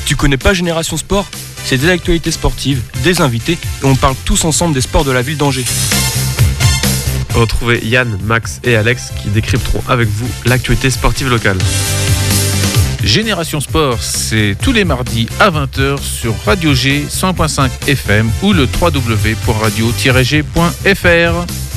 Tu connais pas Génération Sport ? C'est des actualités sportives, des invités et on parle tous ensemble des sports de la ville d'Angers. Retrouvez Yann, Max et Alex qui décrypteront avec vous l'actualité sportive locale. Génération Sport, c'est tous les mardis à 20h sur Radio G 100.5 FM ou le www.radio-g.fr.